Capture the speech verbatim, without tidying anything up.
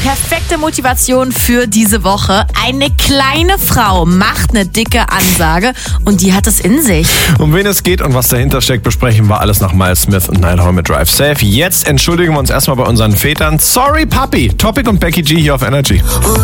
perfekte Motivation für diese Woche. Eine kleine Frau macht eine dicke Ansage und die hat es in sich. Um wen es geht und was dahinter steckt, besprechen wir alles nach Miles Smith und Nighthawk mit Drive Safe. Jetzt entschuldigen wir uns erstmal bei unseren Vätern. Sorry, Papi. Topic und Becky G hier auf Energy.